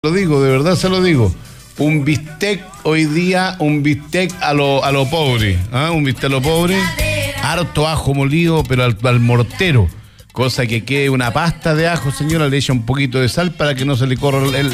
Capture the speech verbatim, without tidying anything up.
Lo digo, de verdad se lo digo. Un bistec hoy día, un bistec a lo, a lo pobre, ¿ah? Un bistec a lo pobre, harto ajo molido, pero al, al mortero, cosa que quede una pasta de ajo, señora, le echa un poquito de sal para que no se le corra el,